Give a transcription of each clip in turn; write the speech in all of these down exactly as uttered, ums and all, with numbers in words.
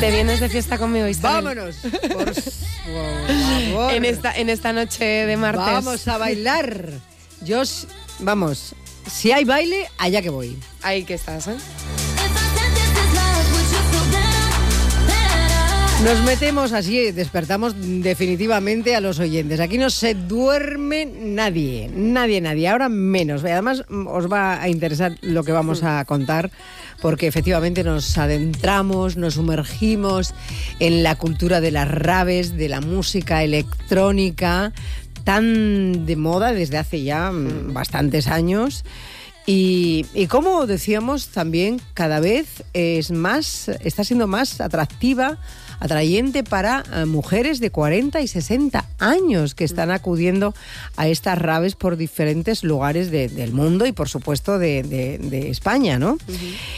¿Te vienes de fiesta conmigo, Isabel? ¡Vámonos! Por favor. En esta, en esta noche de martes. Vamos a bailar. Yo, vamos, si hay baile, allá que voy. Ahí que estás, ¿eh? Nos metemos así, despertamos definitivamente a los oyentes. Aquí no se duerme nadie, nadie, nadie, ahora menos. Además, os va a interesar lo que vamos a contar, porque efectivamente nos adentramos, nos sumergimos en la cultura de las raves, de la música electrónica, tan de moda desde hace ya bastantes años. Y, y como decíamos también, cada vez es más, está siendo más atractiva, atrayente para uh, mujeres de cuarenta y sesenta años que están acudiendo a estas raves por diferentes lugares de, del mundo y por supuesto de, de, de España, ¿no? Uh-huh.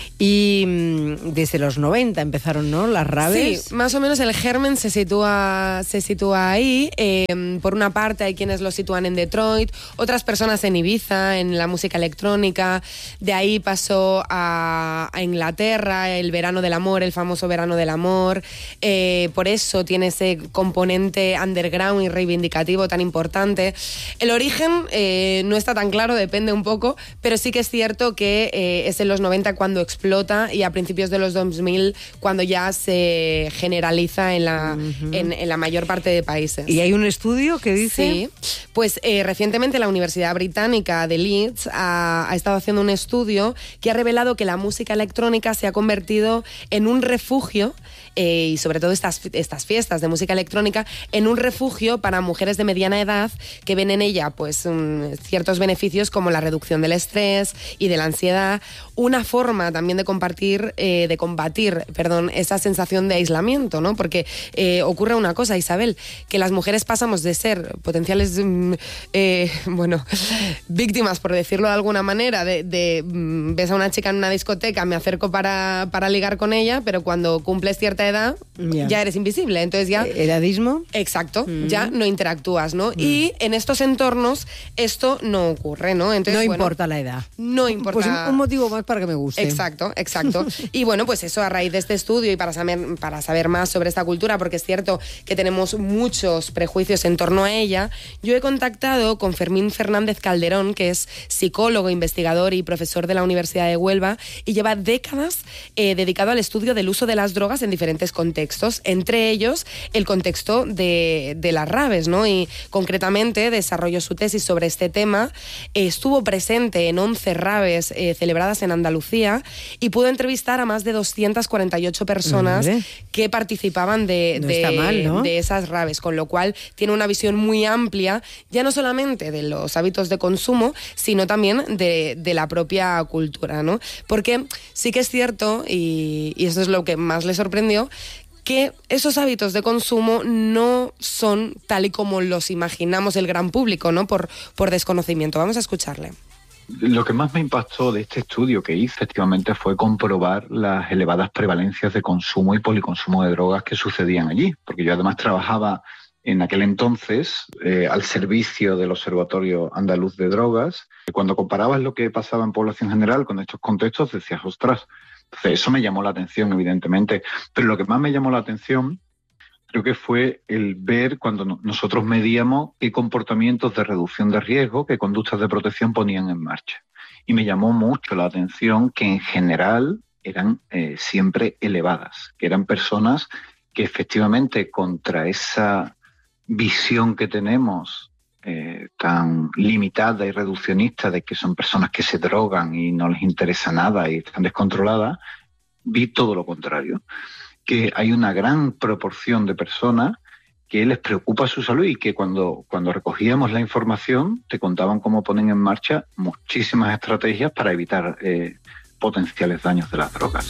Y um, desde los noventa empezaron, ¿no?, las raves. Sí, más o menos el germen se sitúa, se sitúa ahí. Eh, por una parte hay quienes lo sitúan en Detroit, otras personas en Ibiza, en la música electrónica. De ahí pasó a, a Inglaterra, el verano del amor, el famoso verano del amor. Eh, Eh, por eso tiene ese componente underground y reivindicativo tan importante. El origen eh, no está tan claro, depende un poco, pero sí que es cierto que eh, es en los noventa cuando explota y a principios de los dos mil cuando ya se generaliza en la, uh-huh. en, en la mayor parte de países. ¿Y hay un estudio que dice? Sí, pues eh, recientemente la Universidad Británica de Leeds ha, ha estado haciendo un estudio que ha revelado que la música electrónica se ha convertido en un refugio Eh, y sobre todo estas, estas fiestas de música electrónica en un refugio para mujeres de mediana edad que ven en ella pues um, ciertos beneficios como la reducción del estrés y de la ansiedad, una forma también de compartir, eh, de combatir, perdón, esa sensación de aislamiento, ¿no? Porque eh, ocurre una cosa, Isabel, que las mujeres pasamos de ser potenciales, um, eh, bueno, víctimas, por decirlo de alguna manera, de, de um, ves a una chica en una discoteca, me acerco para, para ligar con ella, pero cuando cumples cierta edad yeah. ya eres invisible, entonces ya... ¿Edadismo? Exacto, mm. ya no interactúas, ¿no? Mm. Y en estos entornos esto no ocurre, ¿no? Entonces, no bueno, importa la edad. No importa... Pues un, un motivo más para que me guste. Exacto, exacto. Y bueno, pues eso a raíz de este estudio y para saber, para saber más sobre esta cultura, porque es cierto que tenemos muchos prejuicios en torno a ella, yo he contactado con Fermín Fernández Calderón, que es psicólogo, investigador y profesor de la Universidad de Huelva y lleva décadas eh, dedicado al estudio del uso de las drogas en diferentes contextos, entre ellos el contexto de, de las raves, ¿no? Y concretamente desarrolló su tesis sobre este tema, eh, estuvo presente en once raves eh, celebradas en Andalucía y pudo entrevistar a más de doscientas cuarenta y ocho personas ¿Vale? que participaban de, no de, está mal, ¿no? de esas raves, con lo cual tiene una visión muy amplia, ya no solamente de los hábitos de consumo, sino también de, de la propia cultura, ¿no? Porque sí que es cierto, y, y eso es lo que más le sorprendió, que esos hábitos de consumo no son tal y como los imaginamos el gran público, ¿no? Por, por desconocimiento. Vamos a escucharle. Lo que más me impactó de este estudio que hice, efectivamente, fue comprobar las elevadas prevalencias de consumo y policonsumo de drogas que sucedían allí, porque yo además trabajaba en aquel entonces eh, al servicio del Observatorio Andaluz de Drogas. Cuando comparabas lo que pasaba en población general con estos contextos, decías, ostras. Entonces, eso me llamó la atención, evidentemente. Pero lo que más me llamó la atención creo que fue el ver cuando no, nosotros medíamos qué comportamientos de reducción de riesgo, qué conductas de protección ponían en marcha. Y me llamó mucho la atención que en general eran eh, siempre elevadas, que eran personas que efectivamente contra esa visión que tenemos eh, tan limitada y reduccionista de que son personas que se drogan y no les interesa nada y están descontroladas, vi todo lo contrario, que hay una gran proporción de personas que les preocupa su salud y que cuando, cuando recogíamos la información te contaban cómo ponen en marcha muchísimas estrategias para evitar eh, potenciales daños de las drogas.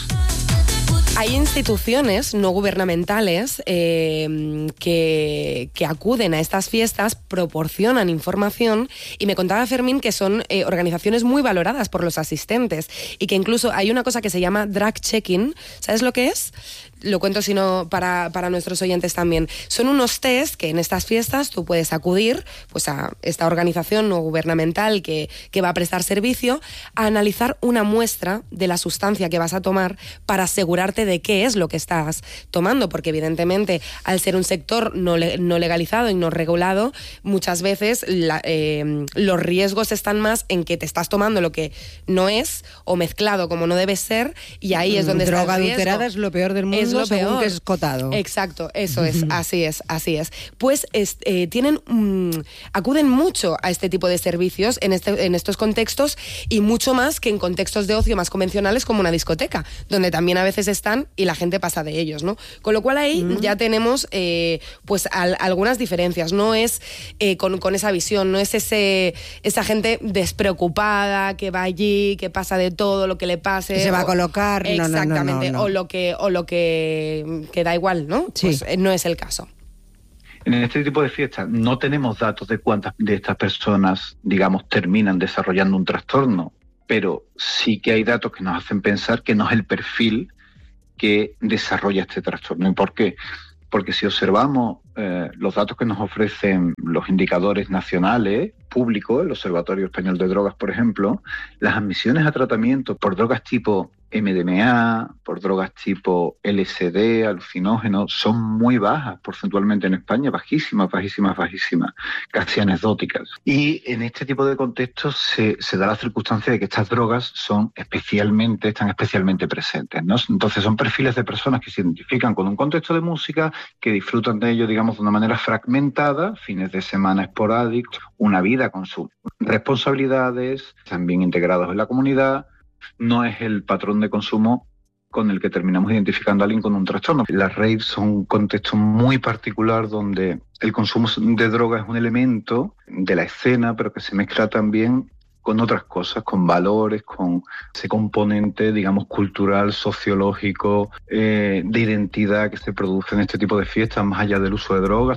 Hay instituciones no gubernamentales eh, que, que acuden a estas fiestas, proporcionan información y me contaba Fermín que son eh, organizaciones muy valoradas por los asistentes y que incluso hay una cosa que se llama drug checking. ¿Sabes lo que es? lo cuento sino para, para nuestros oyentes también. Son unos test que en estas fiestas tú puedes acudir pues, a esta organización no gubernamental que, que va a prestar servicio a analizar una muestra de la sustancia que vas a tomar para asegurarte de qué es lo que estás tomando, porque evidentemente al ser un sector no, le, no legalizado y no regulado, muchas veces la, eh, los riesgos están más en que te estás tomando lo que no es o mezclado como no debe ser, y ahí es donde está el riesgo. Droga adulterada es lo peor del mundo, es lo según peor. que es cotado. Exacto, eso es, así es, así es. Pues es, eh, tienen, mmm, acuden mucho a este tipo de servicios en, este, en estos contextos, y mucho más que en contextos de ocio más convencionales como una discoteca, donde también a veces están y la gente pasa de ellos, ¿no? Con lo cual ahí mm. ya tenemos eh, pues al, algunas diferencias. No es eh, con, con esa visión, no es ese esa gente despreocupada que va allí, que pasa de todo lo que le pase. Que se va o, a colocar. Exactamente, no, no, no, no. o lo que o lo que, que da igual, ¿no? Sí. Pues no es el caso. En este tipo de fiestas no tenemos datos de cuántas de estas personas, digamos, terminan desarrollando un trastorno, pero sí que hay datos que nos hacen pensar que no es el perfil que desarrolla este trastorno. ¿Y por qué? Porque si observamos eh, los datos que nos ofrecen los indicadores nacionales públicos, el Observatorio Español de Drogas, por ejemplo, las admisiones a tratamiento por drogas tipo M D M A, por drogas tipo L S D, alucinógenos, son muy bajas porcentualmente en España, bajísimas, bajísimas, bajísimas, casi anecdóticas. Y en este tipo de contextos se, se da la circunstancia de que estas drogas son especialmente, están especialmente presentes, ¿no? Entonces son perfiles de personas que se identifican con un contexto de música, que disfrutan de ello, digamos, de una manera fragmentada, fines de semana esporádicos, una vida con sus responsabilidades, también integrados en la comunidad. No es el patrón de consumo con el que terminamos identificando a alguien con un trastorno. Las raves son un contexto muy particular donde el consumo de droga es un elemento de la escena, pero que se mezcla también con otras cosas, con valores, con ese componente, digamos, cultural, sociológico, eh, de identidad que se produce en este tipo de fiestas, más allá del uso de drogas.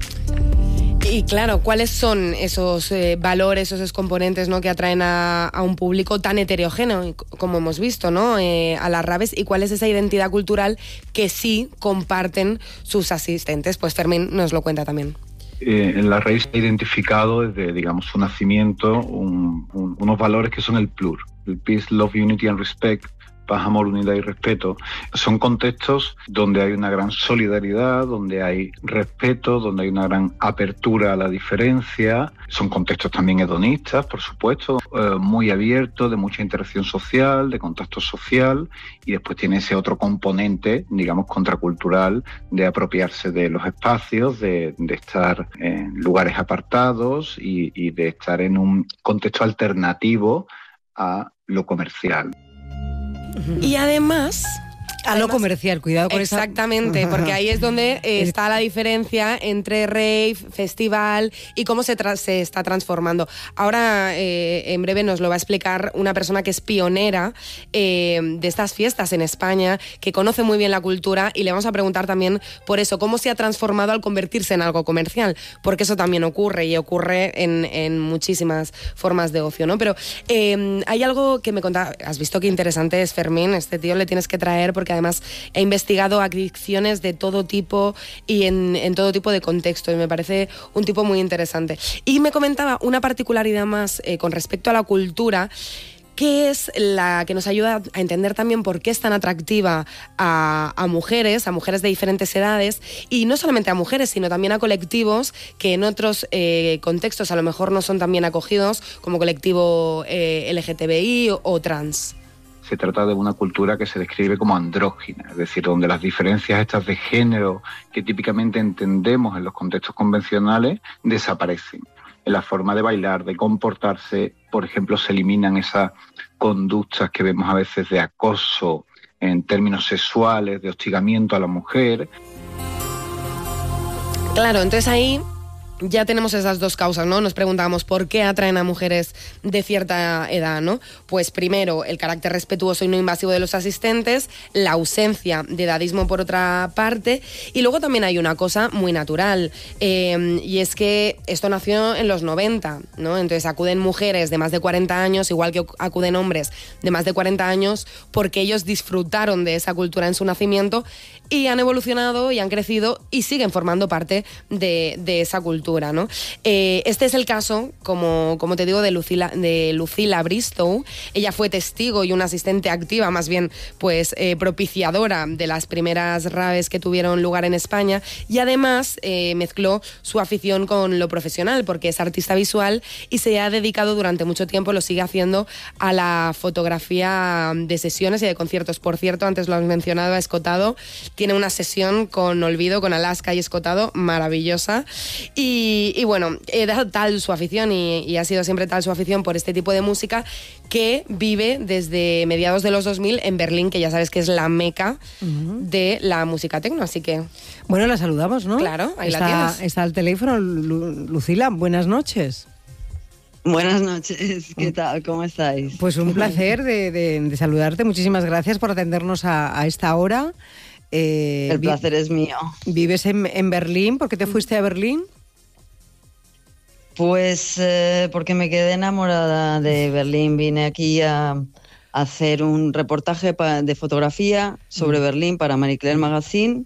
Y claro, ¿cuáles son esos eh, valores, esos componentes, ¿no?, que atraen a, a un público tan heterogéneo, como hemos visto, ¿no?, eh, a las raves? ¿Y cuál es esa identidad cultural que sí comparten sus asistentes? Pues Fermín nos lo cuenta también. Eh, en la raíz se ha identificado desde, digamos, su nacimiento un, un, unos valores que son el P L U R, el Peace, Love, Unity and Respect, paz, amor, unidad y respeto. Son contextos donde hay una gran solidaridad, donde hay respeto, donde hay una gran apertura a la diferencia. Son contextos también hedonistas, por supuesto, eh, muy abiertos, de mucha interacción social, de contacto social, y después tiene ese otro componente, digamos, contracultural, de apropiarse de los espacios, de, de estar en lugares apartados y, y de estar en un contexto alternativo a lo comercial. Y además... A lo comercial, cuidado con esa... Exactamente, porque ahí es donde eh, está la diferencia entre rave, festival y cómo se, tra- se está transformando. Ahora, eh, en breve nos lo va a explicar una persona que es pionera eh, de estas fiestas en España, que conoce muy bien la cultura, y le vamos a preguntar también por eso, cómo se ha transformado al convertirse en algo comercial, porque eso también ocurre, y ocurre en, en muchísimas formas de ocio, ¿no? Pero eh, hay algo que me contaba, has visto qué interesante es Fermín, este tío le tienes que traer, porque además he investigado adicciones de todo tipo y en, en todo tipo de contexto, y me parece un tipo muy interesante. Y me comentaba una particularidad más eh, con respecto a la cultura, que es la que nos ayuda a entender también por qué es tan atractiva a, a mujeres, a mujeres de diferentes edades, y no solamente a mujeres, sino también a colectivos que en otros eh, contextos a lo mejor no son tan bien acogidos, como colectivo eh, L G T B I o, o trans. Se trata de una cultura que se describe como andrógina, es decir, donde las diferencias estas de género que típicamente entendemos en los contextos convencionales desaparecen. En la forma de bailar, de comportarse, por ejemplo, se eliminan esas conductas que vemos a veces de acoso en términos sexuales, de hostigamiento a la mujer. Claro, entonces ahí ya tenemos esas dos causas, ¿no? Nos preguntamos por qué atraen a mujeres de cierta edad, ¿no? Pues primero, el carácter respetuoso y no invasivo de los asistentes, la ausencia de edadismo por otra parte, y luego también hay una cosa muy natural, eh, y es que esto nació en los noventa, ¿no? Entonces acuden mujeres de más de cuarenta años, igual que acuden hombres de más de cuarenta años, porque ellos disfrutaron de esa cultura en su nacimiento y han evolucionado y han crecido y siguen formando parte de, de esa cultura, ¿no? Eh, este es el caso, como, como te digo, de Lucila, de Lucila Bristow. Ella fue testigo y una asistente activa, más bien pues eh, propiciadora de las primeras raves que tuvieron lugar en España, y además eh, mezcló su afición con lo profesional, porque es artista visual y se ha dedicado durante mucho tiempo, lo sigue haciendo, a la fotografía de sesiones y de conciertos. Por cierto, antes lo has mencionado, a Escotado. Tiene una sesión con Olvido, con Alaska y Escotado, maravillosa. Y, y bueno, era tal su afición y, y ha sido siempre tal su afición por este tipo de música, que vive desde mediados de los dos mil en Berlín, que ya sabes que es la meca uh-huh. de la música tecno, así que... Bueno, la saludamos, ¿no? Claro, ahí está, la tienes. Está al teléfono. Lu- Lucila, buenas noches. Buenas noches, ¿qué tal? ¿Cómo estáis? Pues un placer de, de, de saludarte. Muchísimas gracias por atendernos a, a esta hora. Eh, El placer vi- es mío. ¿Vives en, en Berlín? ¿Por qué te fuiste a Berlín? Pues eh, porque me quedé enamorada de Berlín. Vine aquí a, a hacer un reportaje pa, de fotografía sobre mm. Berlín para Marie Claire Magazine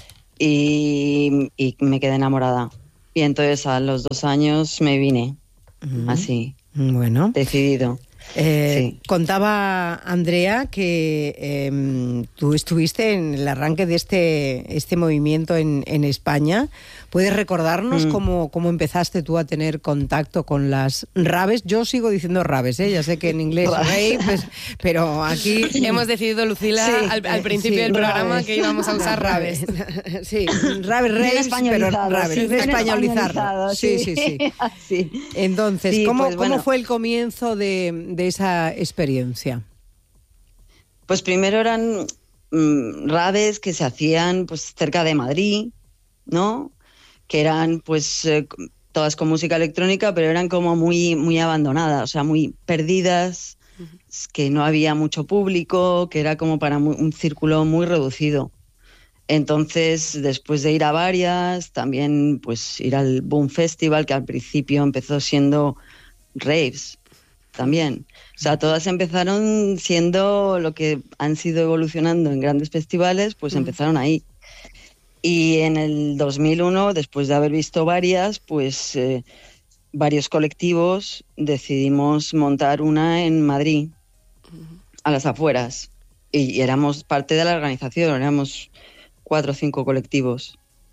y, y me quedé enamorada. Y entonces a los dos años me vine. Mm. Así. Bueno. Decidido. Eh, sí. Contaba Andrea que eh, tú estuviste en el arranque de este, este movimiento en, en España. ¿Puedes recordarnos mm. cómo, cómo empezaste tú a tener contacto con las raves? Yo sigo diciendo raves, ¿eh? Ya sé que en inglés rave, pues, pero aquí... Hemos decidido, Lucila, sí, al, al principio sí, del programa raves. Que íbamos a usar raves. Sí, raves, raves, pero raves, sí, españolizarlo. Sí, sí, sí. sí. Entonces, sí, ¿cómo, pues, bueno. ¿cómo fue el comienzo de, de esa experiencia? Pues primero eran mmm, raves que se hacían pues cerca de Madrid, ¿no? Que eran pues eh, todas con música electrónica, pero eran como muy, muy abandonadas, o sea, muy perdidas, uh-huh. que no había mucho público, que era como para muy, un círculo muy reducido. Entonces, después de ir a varias, también pues ir al Boom Festival, que al principio empezó siendo raves también. O sea, todas empezaron siendo lo que han sido evolucionando en grandes festivales, pues uh-huh. empezaron ahí. Y en el dos mil uno, después de haber visto varias, pues eh, varios colectivos decidimos montar una en Madrid, a las afueras. Y, y éramos parte de la organización, éramos cuatro o cinco colectivos.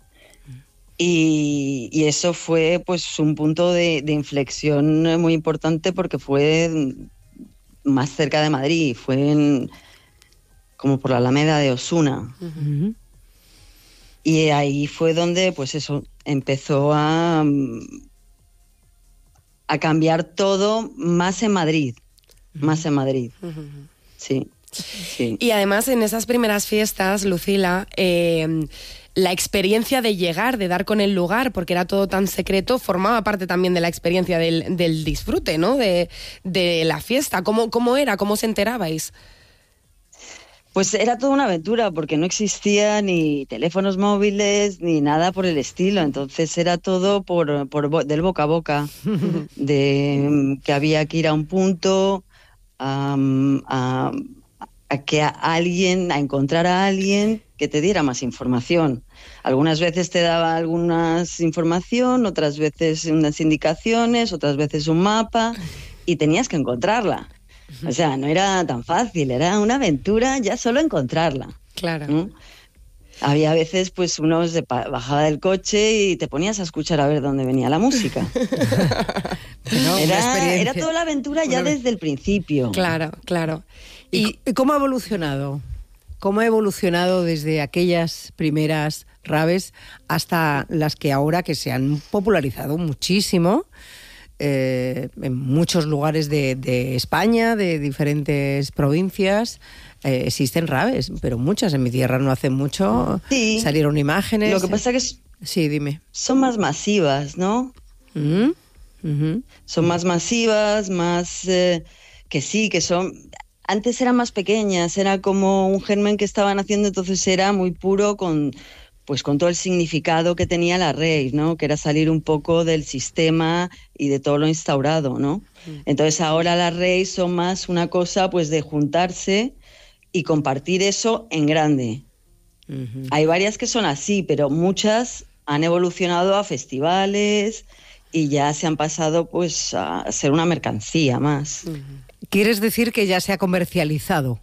Y, y eso fue pues un punto de, de inflexión muy importante porque fue más cerca de Madrid, fue en, como por la Alameda de Osuna. Uh-huh. Y ahí fue donde, pues eso, empezó a, a cambiar todo más en Madrid, uh-huh. más en Madrid, uh-huh. sí, sí. Y además en esas primeras fiestas, Lucila, eh, la experiencia de llegar, de dar con el lugar, porque era todo tan secreto, formaba parte también de la experiencia del, del disfrute, ¿no? De, de la fiesta. ¿Cómo, cómo era? ¿Cómo se enterabais? Pues era toda una aventura porque no existía ni teléfonos móviles ni nada por el estilo, entonces era todo por, por del boca a boca, de que había que ir a un punto, um, a, a que a alguien, a encontrar a alguien que te diera más información. Algunas veces te daba algunas información, otras veces unas indicaciones, otras veces un mapa y tenías que encontrarla. O sea, no era tan fácil, era una aventura ya solo encontrarla. Claro. ¿Mm? Había veces, pues, uno se pa- bajaba del coche y te ponías a escuchar a ver dónde venía la música. No, era, era toda la aventura ya una... desde el principio. Claro, claro. ¿Y, ¿Y cómo ha evolucionado? ¿Cómo ha evolucionado desde aquellas primeras raves hasta las que ahora que se han popularizado muchísimo? Eh, en muchos lugares de, de España, de diferentes provincias, eh, existen raves, pero muchas. En mi tierra no hace mucho, sí. salieron imágenes. Lo que pasa que es, Sí, dime. Son más masivas, ¿no? Mm, uh-huh. Son más masivas, más... Eh, que sí, que son... Antes eran más pequeñas, era como un germen que estaban haciendo, entonces era muy puro con... pues con todo el significado que tenía la rave, ¿no? Que era salir un poco del sistema y de todo lo instaurado, ¿no? Entonces ahora las raves son más una cosa pues de juntarse y compartir eso en grande. Uh-huh. Hay varias que son así, pero muchas han evolucionado a festivales y ya se han pasado pues a ser una mercancía más. Uh-huh. ¿Quieres decir que ya se ha comercializado?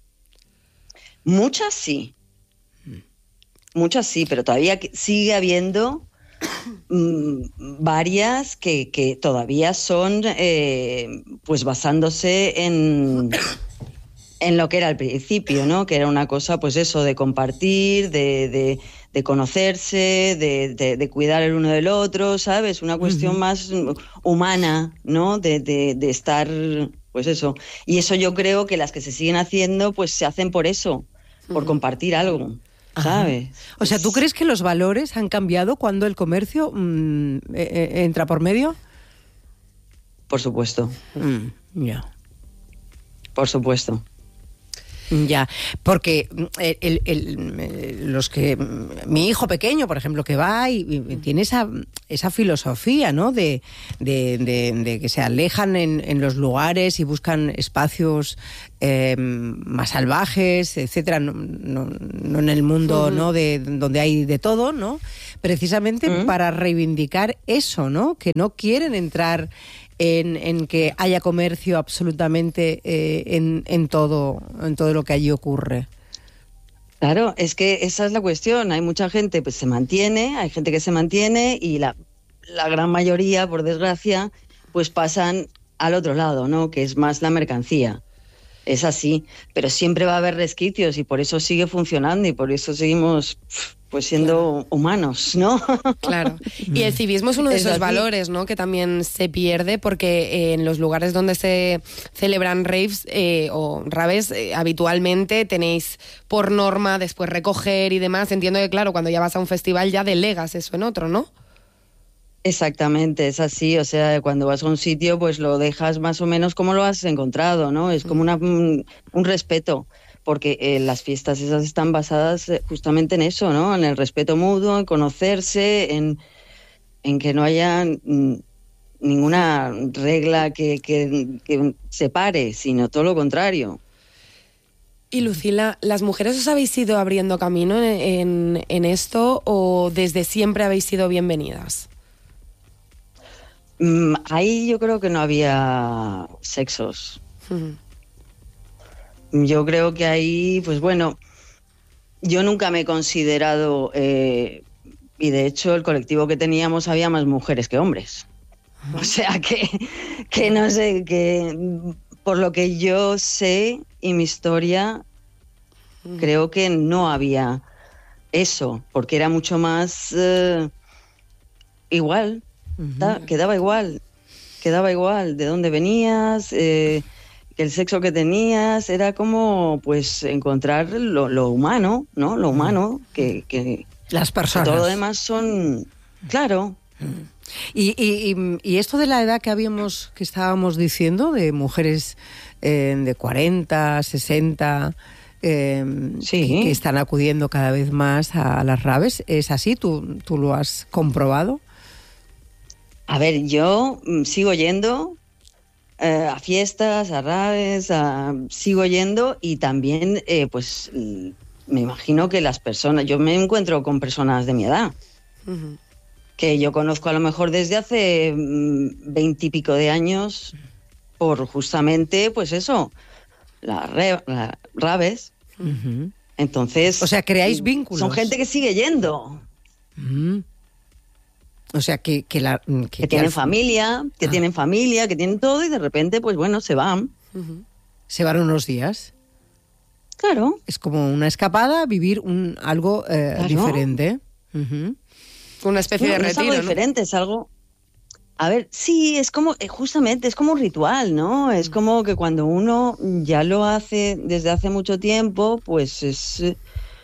Muchas sí. Muchas sí, pero todavía sigue habiendo mmm, varias que, que todavía son eh, pues basándose en, en lo que era al principio, ¿no? Que era una cosa, pues eso, de compartir, de, de, de conocerse, de, de, de cuidar el uno del otro, ¿sabes? Una cuestión uh-huh. más humana, ¿no? De, de, de estar, pues eso. Y eso yo creo que las que se siguen haciendo, pues se hacen por eso, por uh-huh. compartir algo. ¿Sabes? Ajá. O sea, ¿tú crees que los valores han cambiado cuando el comercio mmm, eh, eh, entra por medio? Por supuesto. Mm, ya. Yeah. Por supuesto. Ya, porque el, el, el, los que mi hijo pequeño, por ejemplo, que va y, y tiene esa, esa filosofía, ¿no? De, de, de, de que se alejan en, en los lugares y buscan espacios eh, más salvajes, etcétera, no, no, no en el mundo, uh-huh. ¿no? De donde hay de todo, ¿no? Precisamente uh-huh. para reivindicar eso, ¿no? Que no quieren entrar En, en que haya comercio absolutamente eh, en, en todo en todo lo que allí ocurre. Claro, es que esa es la cuestión. Hay mucha gente pues se mantiene, hay gente que se mantiene y la, la gran mayoría, por desgracia, pues pasan al otro lado, ¿no? Que es más la mercancía. Es así, pero siempre va a haber resquicios y por eso sigue funcionando y por eso seguimos pues siendo claro. humanos, ¿no? Claro. Y el civismo es uno de es esos así. valores, ¿no? Que también se pierde porque en los lugares donde se celebran raves eh, o raves eh, habitualmente tenéis por norma después recoger y demás. Entiendo que claro, cuando ya vas a un festival ya delegas eso en otro, ¿no? Exactamente, es así, o sea, cuando vas a un sitio pues lo dejas más o menos como lo has encontrado, ¿no? Es como una, un, un respeto, porque eh, las fiestas esas están basadas justamente en eso, ¿no? En el respeto mutuo, en conocerse, en, en que no haya mm, ninguna regla que, que, que separe, sino todo lo contrario. Y Lucila, ¿las mujeres os habéis ido abriendo camino en, en, en esto o desde siempre habéis sido bienvenidas? Mm, ahí yo creo que no había sexos. Uh-huh. Yo creo que ahí, pues bueno, yo nunca me he considerado, eh, y de hecho el colectivo que teníamos había más mujeres que hombres. Uh-huh. O sea que, que no sé, que por lo que yo sé y mi historia, uh-huh. creo que no había eso, porque era mucho más eh, igual. Uh-huh. Quedaba igual, quedaba igual de dónde venías, eh, que el sexo que tenías, era como pues encontrar lo, lo humano, ¿no? Lo humano, que, que las personas. Todo lo demás son, claro. Uh-huh. Y, y, y esto de la edad que habíamos, que estábamos diciendo, de mujeres eh, de cuarenta, sesenta, eh, sí. que, que están acudiendo cada vez más a las raves, ¿es así? ¿Tú, tú lo has comprobado? A ver, yo sigo yendo eh, a fiestas, a raves, a, sigo yendo y también, eh, pues, me imagino que las personas, yo me encuentro con personas de mi edad, uh-huh. que yo conozco a lo mejor desde hace veintipico de años, por justamente, pues eso, las la, raves. Uh-huh. Entonces, o sea, creáis vínculos. Son gente que sigue yendo. Uh-huh. O sea, que... Que, la, que, que tienen que familia, que ah. tienen familia, que tienen todo y de repente, pues bueno, se van. Uh-huh. Se van unos días. Claro. Es como una escapada, vivir un algo eh, claro. diferente. Uh-huh. Una especie bueno, de retiro, no es algo ¿no? diferente, es algo... A ver, sí, es como, justamente, es como un ritual, ¿no? Es como que cuando uno ya lo hace desde hace mucho tiempo, pues es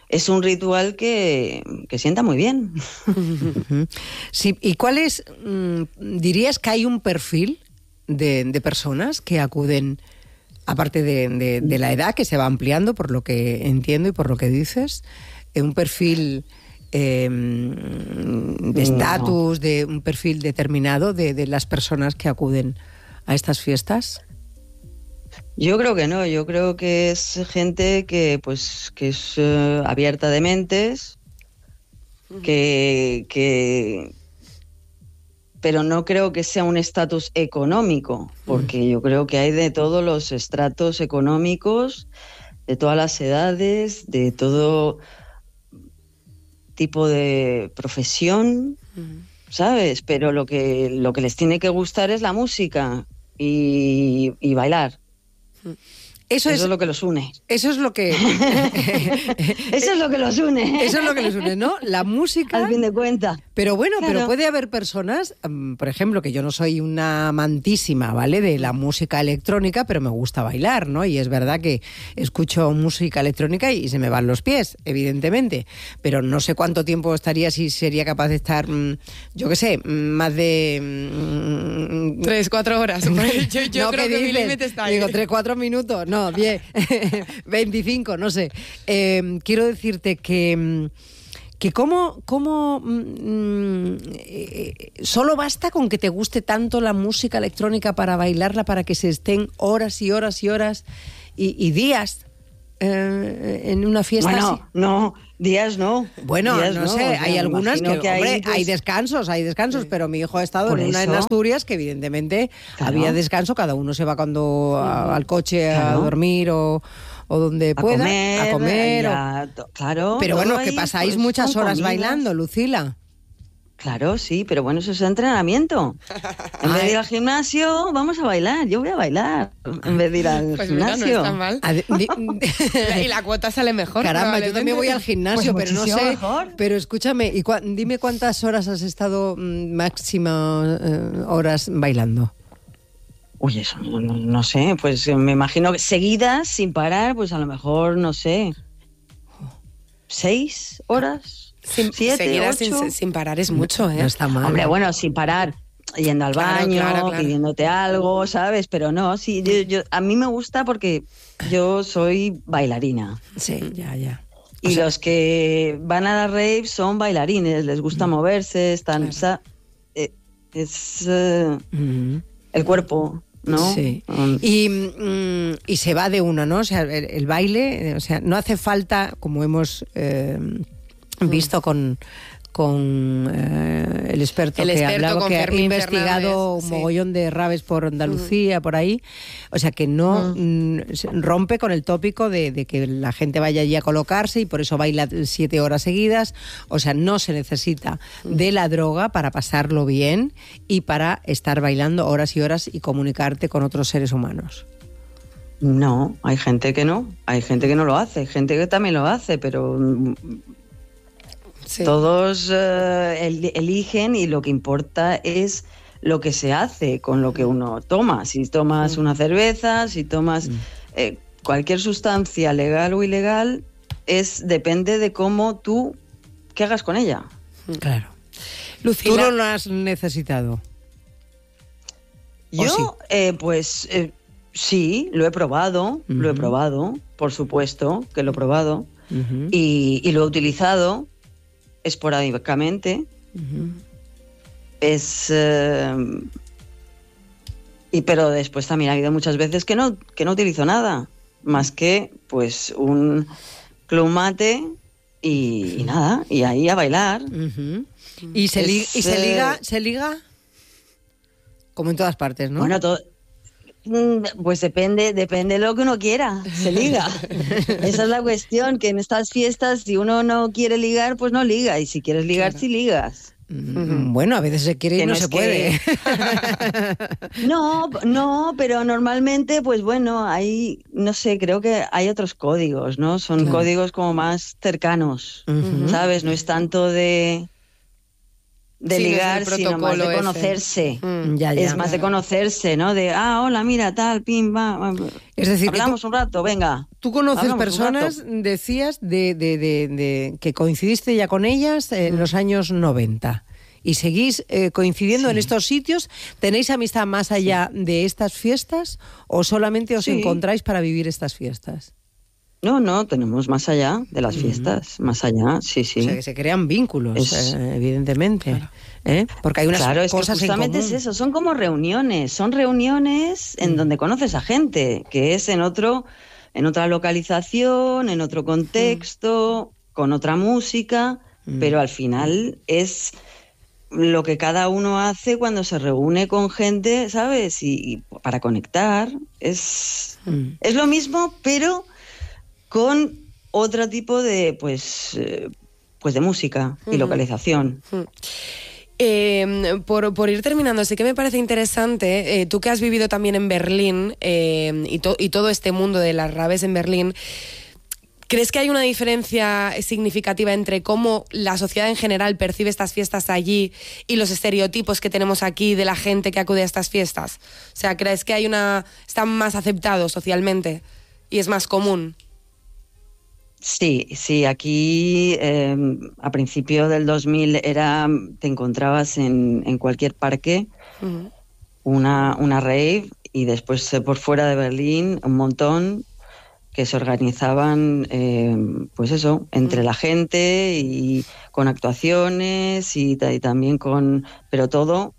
es un ritual que, que sienta muy bien. Sí, ¿y cuál es, mmm, dirías que hay un perfil de, de personas que acuden, aparte de, de, de la edad, que se va ampliando por lo que entiendo y por lo que dices, un perfil eh, de estatus, no. de un perfil determinado de, de las personas que acuden a estas fiestas? Yo creo que no, yo creo que es gente que pues que es uh, abierta de mentes, que, que pero no creo que sea un estatus económico, porque yo creo que hay de todos los estratos económicos, de todas las edades, de todo tipo de profesión, ¿sabes? Pero lo que, lo que les tiene que gustar es la música y, y bailar. Eso, eso es, es lo que los une. Eso es lo que... eso es lo que los une. Eso es lo que los une, ¿no? La música... Al fin de cuentas. Pero bueno, claro. pero puede haber personas, um, por ejemplo, que yo no soy una amantísima, ¿vale?, de la música electrónica, pero me gusta bailar, ¿no? Y es verdad que escucho música electrónica y se me van los pies, evidentemente. Pero no sé cuánto tiempo estaría, si sería capaz de estar, um, yo qué sé, más de... Um, tres, cuatro horas. Yo, yo no, creo que mi límite está ahí. Digo, tres, cuatro minutos, no, diez, veinticinco, no sé. Eh, quiero decirte que... que cómo, cómo mmm, eh, solo basta con que te guste tanto la música electrónica para bailarla, para que se estén horas y horas y horas y, y días eh, en una fiesta bueno, así. No, días no. Bueno, días no, no sé, hay algunas que, que hay, hombre, pues... hay descansos, hay descansos, sí. Pero mi hijo ha estado Por en una eso. en Asturias que evidentemente claro. había descanso, cada uno se va cuando a, al coche claro. a dormir o... o donde a pueda, comer, a comer. A, o... Claro. Pero bueno, que ahí, pasáis pues, muchas horas comidas. bailando, Lucila. Claro, sí, pero bueno, eso es entrenamiento. En vez de ir al gimnasio, vamos a bailar. Yo voy a bailar en vez de ir al pues gimnasio. Mira, no está mal. Y la cuota sale mejor. Caramba, yo también voy al gimnasio, pues pero no sé. Mejor. Pero escúchame, y cu- dime cuántas horas has estado mm, máxima eh, horas bailando. Uy, eso no, no, no sé, pues me imagino que seguidas, sin parar, pues a lo mejor, no sé, seis horas. Sin, siete, ocho. Sin, sin parar es mucho, ¿eh? No está mal. Hombre, bueno, sin parar, yendo al claro, baño, claro, claro. pidiéndote algo, ¿sabes? Pero no, sí, yo, yo, a mí me gusta porque yo soy bailarina. Sí, ya, ya. Y o sea, los que van a la rave son bailarines, les gusta mm. moverse, están... Claro. O sea, eh, es uh, mm. el cuerpo... ¿no? Sí. Y, mm, y se va de uno, ¿no? O sea, el, el baile, o sea, no hace falta, como hemos eh, visto con, con eh, el experto el que experto ha hablado, que Fermín ha investigado Fernández, un sí. mogollón de raves por Andalucía, uh-huh. por ahí. O sea, que no uh-huh. mm, rompe con el tópico de, de que la gente vaya allí a colocarse y por eso baila siete horas seguidas. O sea, no se necesita uh-huh. de la droga para pasarlo bien y para estar bailando horas y horas y comunicarte con otros seres humanos. No, hay gente que no, hay gente que no lo hace, hay gente que también lo hace, pero... Sí. Todos uh, el, eligen y lo que importa es lo que se hace con lo que uno toma. Si tomas mm. una cerveza, si tomas mm. eh, cualquier sustancia legal o ilegal, es depende de cómo tú, qué hagas con ella. Claro. Lucila, ¿tú no lo has necesitado? Yo, sí? eh, pues eh, sí, lo he probado, uh-huh. lo he probado, por supuesto que lo he probado, uh-huh. y, y lo he utilizado esporádicamente. Uh-huh. Es eh, y pero después también ha habido muchas veces que no que no utilizo nada más que pues un club mate y, y nada y ahí a bailar. Uh-huh. y se, li- es, y se liga se liga como en todas partes, ¿no? Bueno, todo pues depende, depende de lo que uno quiera, se liga. Esa es la cuestión, que en estas fiestas si uno no quiere ligar, pues no liga, y si quieres ligar, claro. sí ligas. Mm, bueno, a veces se quiere y no, no se puede. Que... no, no, pero normalmente, pues bueno, hay, no sé, creo que hay otros códigos, ¿no? Son claro. códigos como más cercanos, uh-huh. ¿sabes? No es tanto de... de sí, ligar, no es sino más de ese. conocerse. Mm. Ya, ya. Es más de conocerse, ¿no? De, ah, hola, mira, tal, pim, va. Es decir, hablamos tú, un rato, venga. Tú conoces Hablamos personas, decías, de, de, de, de que coincidiste ya con ellas en los años noventa. Y seguís eh, coincidiendo Sí. en estos sitios. ¿Tenéis amistad más allá sí. de estas fiestas o solamente os sí. encontráis para vivir estas fiestas? No, no, tenemos más allá de las fiestas, mm. más allá, sí, sí. O sea, que se crean vínculos, es... eh, evidentemente, claro. ¿eh? Porque hay unas claro, es cosas que justamente en común. es eso, son como reuniones, son reuniones en mm. donde conoces a gente, que es en otro, en otra localización, en otro contexto, mm. con otra música, mm. pero al final es lo que cada uno hace cuando se reúne con gente, ¿sabes? Y, y para conectar, es, mm. es lo mismo, pero con otro tipo de pues eh, pues de música y localización. Uh-huh. Eh, por, por ir terminando, sí que me parece interesante, eh, tú que has vivido también en Berlín eh, y, to- y todo este mundo de las raves en Berlín, ¿crees que hay una diferencia significativa entre cómo la sociedad en general percibe estas fiestas allí y los estereotipos que tenemos aquí de la gente que acude a estas fiestas? O sea, ¿crees que hay una están más aceptados socialmente y es más común? Sí, sí, aquí eh, a principio del dos mil era, te encontrabas en, en cualquier parque uh-huh. una, una rave y después eh, por fuera de Berlín un montón que se organizaban, eh, pues eso, entre uh-huh. la gente y con actuaciones y, y también con, pero todo.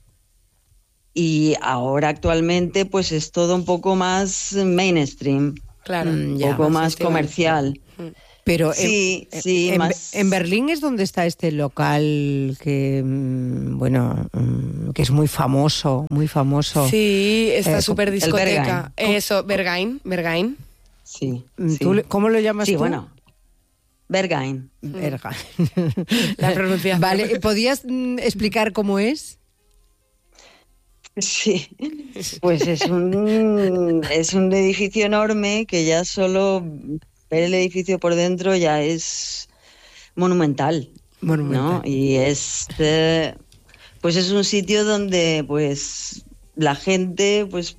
Y ahora actualmente pues es todo un poco más mainstream, claro, un ya, poco más festival. comercial. Uh-huh. Pero sí, en, sí, en, más... en Berlín es donde está este local que, bueno, que es muy famoso, muy famoso. Sí, esta eh, super discoteca. Eso, Berghain, Berghain. Sí, ¿Tú, sí. ¿Cómo lo llamas sí, tú? Sí, bueno, Berghain. Berghain. La pronunciación. Vale, ¿podías mm, explicar cómo es? Sí, pues es un, es un edificio enorme que ya solo ver el edificio por dentro ya es monumental, monumental. ¿no? Y es, eh, pues es un sitio donde pues la gente pues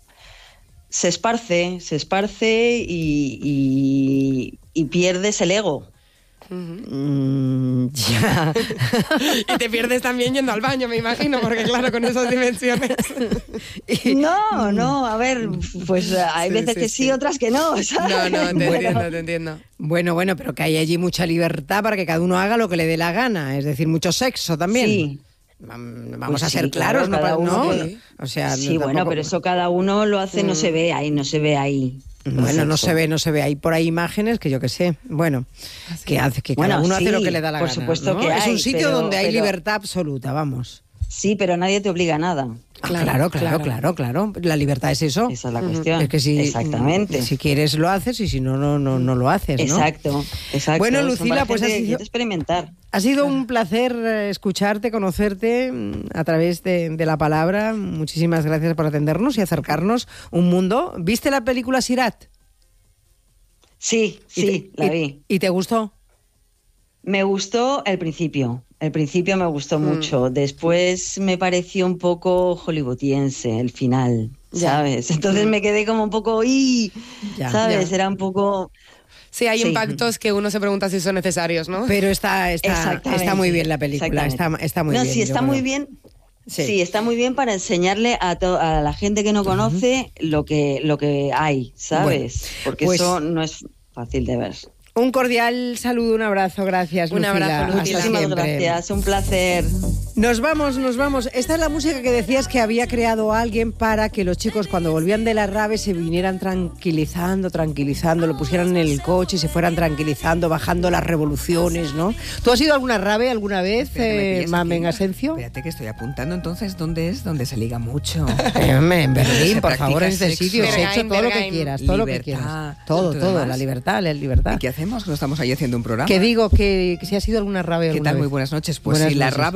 se esparce, se esparce y, y, y pierdes el ego. Uh-huh. Mm, ya. Y te pierdes también yendo al baño, me imagino, porque claro, con esas dimensiones. No, no, a ver, pues hay sí, veces sí, que sí, sí, otras que no, ¿sabes? No, no, te bueno. entiendo, te entiendo. Bueno, bueno, pero que hay allí mucha libertad para que cada uno haga lo que le dé la gana, es decir, mucho sexo también. Sí. Vamos pues a ser sí, claros, claro, ¿no? ¿no? Que... O sea, sí, no, tampoco... bueno, pero eso cada uno lo hace, no se ve ahí, no se ve ahí. Bueno, no se ve, no se ve. Hay por ahí imágenes que yo qué sé. Bueno, Así. que hace que bueno, cada uno sí, hace lo que le da la por gana. Supuesto ¿no? que hay, es un sitio pero, donde hay pero... libertad absoluta, vamos. Sí, pero nadie te obliga a nada. Claro, claro, claro, claro, claro. La libertad es eso. Esa es la cuestión. Es que si, exactamente. Si quieres lo haces y si no, no, no, no lo haces, ¿no? Exacto, exacto. Bueno, Lucila, pues ha sido, experimentar. Ha sido un placer escucharte, conocerte a través de, de la palabra. Muchísimas gracias por atendernos y acercarnos un mundo. ¿Viste la película Sirat? Sí, sí, te, la vi. ¿Y te gustó? Me gustó el principio. El principio me gustó mm. mucho. Después me pareció un poco hollywoodiense el final, ya. ¿sabes? Entonces me quedé como un poco, ¡y! Ya, ¿sabes? Ya. Era un poco... Sí, hay sí. impactos que uno se pregunta si son necesarios, ¿no? Pero está, está, está muy bien la película, está, está muy no, bien. No, sí, está muy bien. Sí. sí, está muy bien para enseñarle a, to- a la gente que no conoce uh-huh. lo que lo que hay, ¿sabes? Bueno, Porque pues, eso no es fácil de ver. Un cordial saludo, un abrazo, gracias, Un Lucila. abrazo, Lucila. Muchísimas gracias, un placer. Nos vamos, nos vamos. Esta es la música que decías que había creado alguien para que los chicos cuando volvían de la rave se vinieran tranquilizando, tranquilizando, lo pusieran en el coche y se fueran tranquilizando, bajando las revoluciones, ¿no? ¿Tú has ido a alguna rave alguna vez, eh, Mamen Asencio? Espérate que estoy apuntando, entonces, ¿dónde es? ¿Dónde se liga mucho? Eh, en Berlín, por favor, en este sitio. Berghain, he hecho todo Berghain. lo que quieras, todo libertad, lo que quieras. Todo, todo, todo la libertad, la libertad. ¿Y qué hacemos? ¿No estamos ahí haciendo un programa? Que digo que, que si has ido a alguna rave ¿Qué alguna tal? vez. Muy buenas noches. Pues buenas sí, noches. las rabas me las como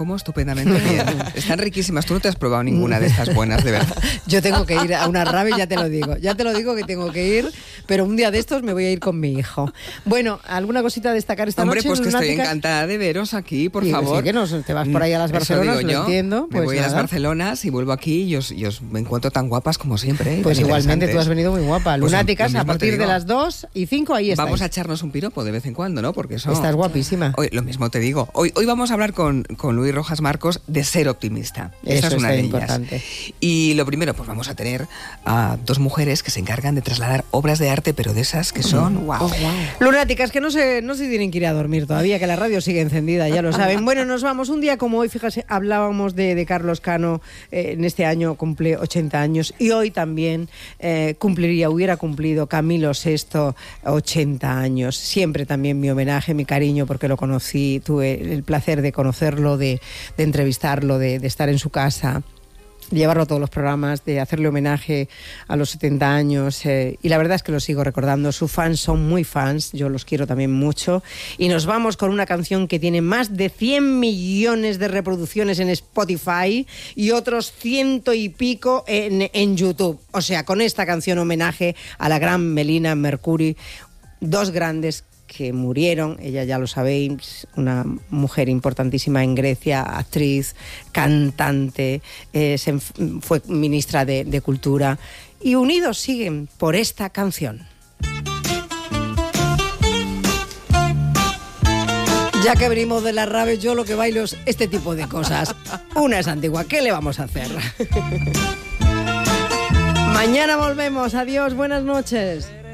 como estupendamente bien. Están riquísimas. Tú no te has probado ninguna de estas buenas, de verdad. Yo tengo que ir a una rave, ya te lo digo. Ya te lo digo que tengo que ir, pero un día de estos me voy a ir con mi hijo. Bueno, ¿alguna cosita a destacar esta Hombre, noche? pues que estoy Lunáticas? encantada de veros aquí, por Y, favor. Sí, que nos, te vas por ahí a las Barcelonas, Eso lo digo yo. entiendo. Me Pues voy a las nada. Barcelonas y vuelvo aquí y os, y os me encuentro tan guapas como siempre. ¿eh? Pues Tan igualmente tú has interesantes. venido muy guapa. Pues Lunáticas, lo a mismo te partir de digo. las dos y cinco ahí estáis. Vamos a echarnos un piropo de vez en cuando, ¿no? Porque eso... Estás guapísima. Hoy, lo mismo te digo. Hoy, hoy vamos a hablar con, con Luis Rojas Marcos de ser optimista. Esa Eso es una es de importante. ellas. Y lo primero, pues vamos a tener a dos mujeres que se encargan de trasladar obras de arte, pero de esas que son... ¡Wow! Lunáticas, que no se, no se tienen que ir a dormir todavía, que la radio sigue encendida, ya lo saben. Bueno, nos vamos. Un día como hoy, fíjate, hablábamos de, de Carlos Cano, eh, en este año cumple ochenta años, y hoy también eh, cumpliría, hubiera cumplido Camilo sexto ochenta años. Siempre también mi homenaje, mi cariño, porque lo conocí, tuve el placer de conocerlo, de, de entrevistarlo, de, de estar en su casa, llevarlo a todos los programas, de hacerle homenaje a los setenta años, eh, y la verdad es que lo sigo recordando. Sus fans son muy fans, yo los quiero también mucho, y nos vamos con una canción que tiene más de cien millones de reproducciones en Spotify y otros ciento y pico en, en YouTube. O sea, con esta canción homenaje a la gran Melina Mercouri, dos grandes que murieron, ella ya lo sabéis, una mujer importantísima en Grecia, actriz, cantante, eh, se, fue ministra de, de Cultura, y unidos siguen por esta canción. Ya que venimos de la rave, yo lo que bailo es este tipo de cosas. Una es antigua, ¿qué le vamos a hacer? Mañana volvemos, adiós, buenas noches.